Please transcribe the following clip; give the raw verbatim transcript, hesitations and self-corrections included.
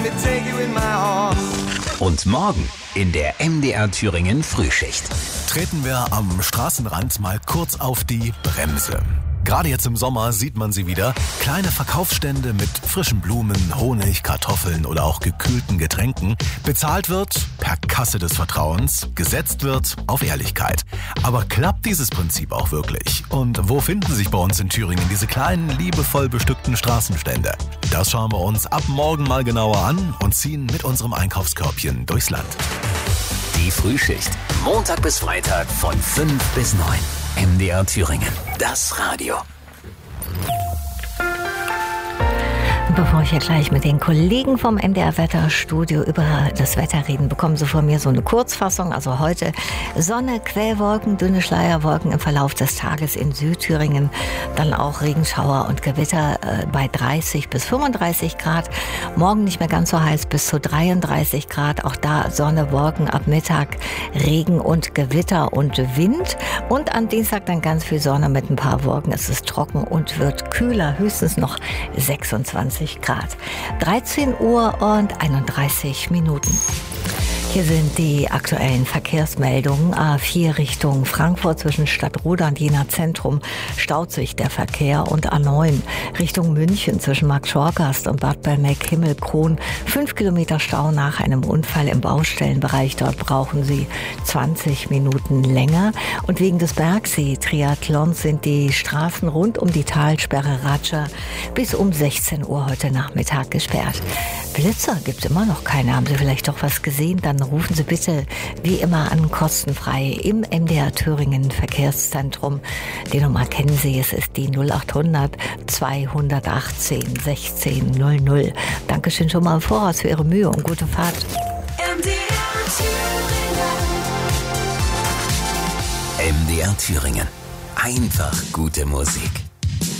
Und morgen in der M D R Thüringen Frühschicht treten wir am Straßenrand mal kurz auf die Bremse. Gerade jetzt im Sommer sieht man sie wieder. Kleine Verkaufsstände mit frischen Blumen, Honig, Kartoffeln oder auch gekühlten Getränken. Bezahlt wird per Kasse des Vertrauens, gesetzt wird auf Ehrlichkeit. Aber klappt dieses Prinzip auch wirklich? Und wo finden sich bei uns in Thüringen diese kleinen, liebevoll bestückten Straßenstände? Das schauen wir uns ab morgen mal genauer an und ziehen mit unserem Einkaufskörbchen durchs Land. Die Frühschicht, Montag bis Freitag von fünf bis neun. M D R Thüringen, das Radio. Bevor ich ja gleich mit den Kollegen vom M D R Wetterstudio über das Wetter reden, bekommen Sie von mir so eine Kurzfassung. Also heute Sonne, Quellwolken, dünne Schleierwolken im Verlauf des Tages in Südthüringen. Dann auch Regenschauer und Gewitter äh, bei dreißig bis fünfunddreißig Grad. Morgen nicht mehr ganz so heiß, bis zu dreiunddreißig Grad. Auch da Sonne, Wolken ab Mittag, Regen und Gewitter und Wind. Und am Dienstag dann ganz viel Sonne mit ein paar Wolken. Es ist trocken und wird kühler, höchstens noch sechsundzwanzig Grad. dreizehn Uhr und einunddreißig Minuten. Hier sind die aktuellen Verkehrsmeldungen. A vier Richtung Frankfurt zwischen Stadtruder und Jena Zentrum staut sich der Verkehr und A neun Richtung München zwischen Marktschorgast und Bad Berneck-Himmelkron. Fünf Kilometer Stau nach einem Unfall im Baustellenbereich. Dort brauchen Sie zwanzig Minuten länger. Und wegen des Bergsee-Triathlons sind die Straßen rund um die Talsperre Ratscha bis um sechzehn Uhr heute Nachmittag gesperrt. Blitzer gibt es immer noch keine. Haben Sie vielleicht doch was gesehen? Dann rufen Sie bitte wie immer an, kostenfrei im M D R Thüringen Verkehrszentrum. Die Nummer kennen Sie, es ist die null acht hundert zweihundertachtzehn sechzehn null null. Dankeschön schon mal im Voraus für Ihre Mühe und gute Fahrt. M D R Thüringen. M D R Thüringen. Einfach gute Musik.